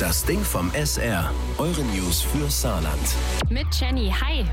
Das Ding vom SR. Eure News für Saarland. Mit Jenny. Hi.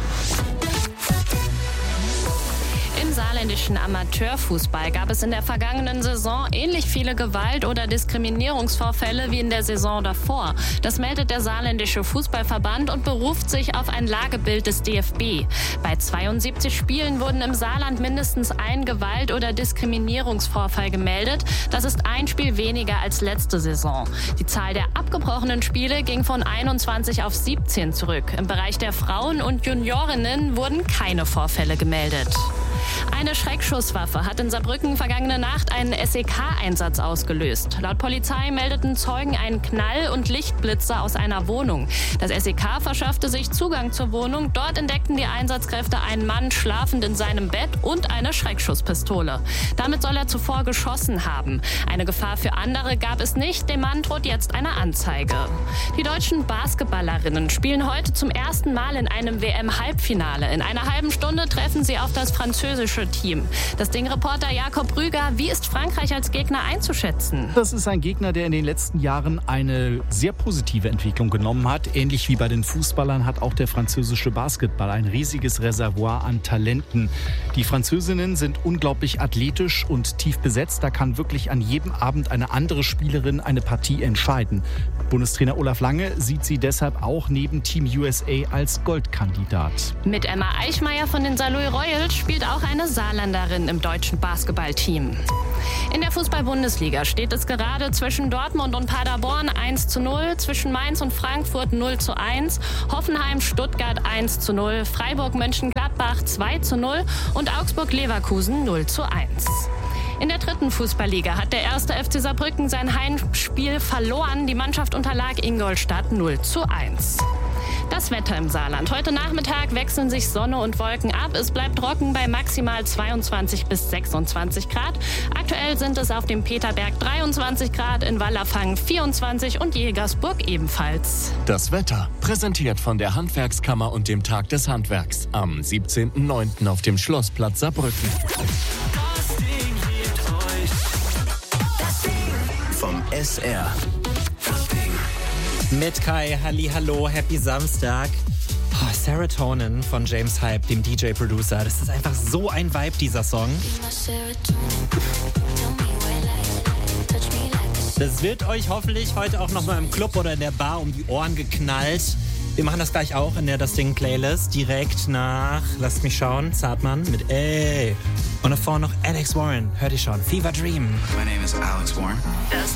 Im saarländischen Amateurfußball gab es in der vergangenen Saison ähnlich viele Gewalt- oder Diskriminierungsvorfälle wie in der Saison davor. Das meldet der saarländische Fußballverband und beruft sich auf ein Lagebild des DFB. Bei 72 Spielen wurden im Saarland mindestens ein Gewalt- oder Diskriminierungsvorfall gemeldet. Das ist ein Spiel weniger als letzte Saison. Die Zahl der abgebrochenen Spiele ging von 21 auf 17 zurück. Im Bereich der Frauen und Juniorinnen wurden keine Vorfälle gemeldet. Eine Schreckschusswaffe hat in Saarbrücken vergangene Nacht einen SEK-Einsatz ausgelöst. Laut Polizei meldeten Zeugen einen Knall und Lichtblitze aus einer Wohnung. Das SEK verschaffte sich Zugang zur Wohnung. Dort entdeckten die Einsatzkräfte einen Mann schlafend in seinem Bett und eine Schreckschusspistole. Damit soll er zuvor geschossen haben. Eine Gefahr für andere gab es nicht. Dem Mann droht jetzt eine Anzeige. Die deutschen Basketballerinnen spielen heute zum ersten Mal in einem WM-Halbfinale. In einer halben Stunde treffen sie auf das französische Team. Das Ding-Reporter Jakob Rüger, wie ist Frankreich als Gegner einzuschätzen? Das ist ein Gegner, der in den letzten Jahren eine sehr positive Entwicklung genommen hat. Ähnlich wie bei den Fußballern hat auch der französische Basketball ein riesiges Reservoir an Talenten. Die Französinnen sind unglaublich athletisch und tief besetzt. Da kann wirklich an jedem Abend eine andere Spielerin eine Partie entscheiden. Bundestrainer Olaf Lange sieht sie deshalb auch neben Team USA als Goldkandidat. Mit Emma Eichmeier von den Saarlouis Royals spielt auch eine Saarländerin im deutschen Basketballteam. In der Fußball-Bundesliga steht es gerade zwischen Dortmund und Paderborn 1:0, zwischen Mainz und Frankfurt 0:1, Hoffenheim, Stuttgart 1:0, Freiburg, Mönchengladbach 2:0 und Augsburg-Leverkusen 0:1. In der dritten Fußballliga hat der 1. FC Saarbrücken sein Heimspiel verloren. Die Mannschaft unterlag Ingolstadt 0:1. Das Wetter im Saarland. Heute Nachmittag wechseln sich Sonne und Wolken ab. Es bleibt trocken bei maximal 22 bis 26 Grad. Aktuell sind es auf dem Peterberg 23 Grad, in Wallerfangen 24 und Jägersburg ebenfalls. Das Wetter, präsentiert von der Handwerkskammer und dem Tag des Handwerks am 17.09. auf dem Schlossplatz Saarbrücken. Vom SR. Mit Kai, hallo, happy Samstag. Serotonin von James Hype, dem DJ-Producer. Das ist einfach so ein Vibe, dieser Song. Das wird euch hoffentlich heute auch nochmal im Club oder in der Bar um die Ohren geknallt. Wir machen das gleich auch in der Das Ding-Playlist. Direkt nach, lasst mich schauen, Zartmann mit Ey. Und davor noch Alex Warren. Hört ihr schon? Fever Dream. My name is Alex Warren.